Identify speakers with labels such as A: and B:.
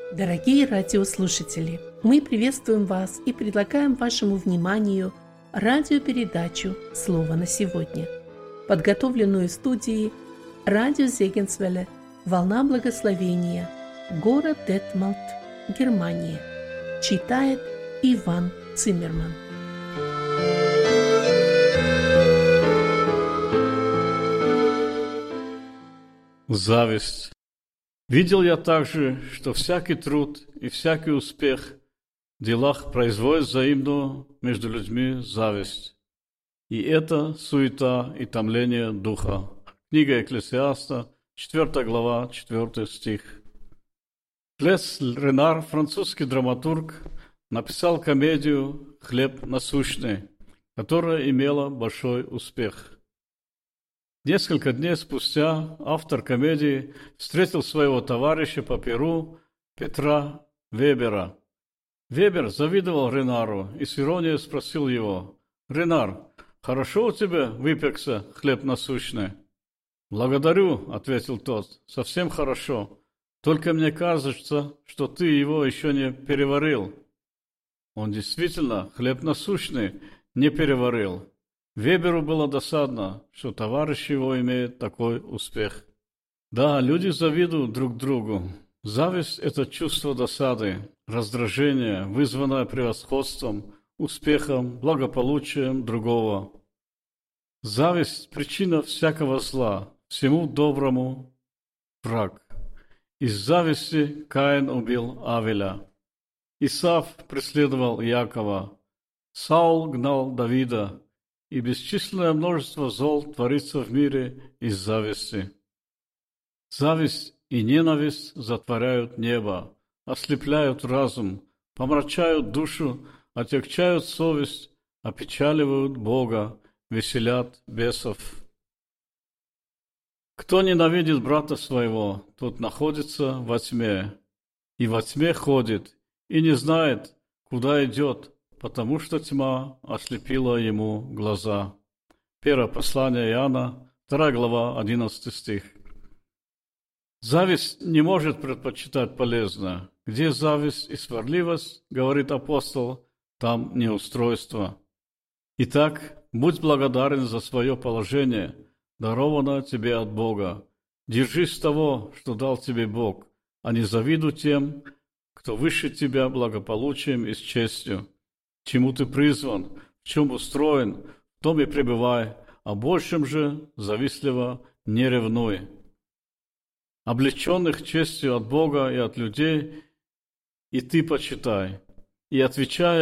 A: Дорогие радиослушатели, мы приветствуем вас и предлагаем вашему вниманию радиопередачу «Слово на сегодня», подготовленную студией радио Зегенсвелле «Волна благословения», город Детмалт, Германия. Читает Иван Циммерман.
B: Зависть. Видел я также, что всякий труд и всякий успех в делах производит взаимную между людьми зависть. И это суета и томление духа. Книга Экклесиаста, 4 глава, 4 стих. Клес Ренар, французский драматург, написал комедию «Хлеб насущный», которая имела большой успех. Несколько дней спустя автор комедии встретил своего товарища по перу Петра Вебера. Вебер завидовал Ренару и с иронией спросил его: «Ренар, хорошо у тебя выпекся хлеб насущный?» «Благодарю», — ответил тот, — «совсем хорошо. Только мне кажется, что ты его еще не переварил». Он действительно хлеб насущный не переварил. Веберу было досадно, что товарищ его имеет такой успех. Да, люди завидуют друг другу. Зависть – это чувство досады, раздражения, вызванное превосходством, успехом, благополучием другого. Зависть – причина всякого зла, всему доброму враг. Из зависти Каин убил Авеля. Исав преследовал Иакова. Саул гнал Давида. И бесчисленное множество зол творится в мире из зависти. Зависть и ненависть затворяют небо, ослепляют разум, помрачают душу, отягчают совесть, опечаливают Бога, веселят бесов. Кто ненавидит брата своего, тот находится во тьме, и во тьме ходит, и не знает, куда идет, потому что тьма ослепила ему глаза. Первое послание Иоанна, 2 глава, 11 стих. Зависть не может предпочитать полезное. Где зависть и сварливость, говорит апостол, там неустройство. Итак, будь благодарен за свое положение, дарованное тебе от Бога. Держись того, что дал тебе Бог, а не завидуй тем, кто выше тебя благополучием и с честью. Чему ты призван, в чем устроен, в том и пребывай, о большем же завистливо не ревнуй. Облеченных честью от Бога и от людей и ты почитай, и, отвечая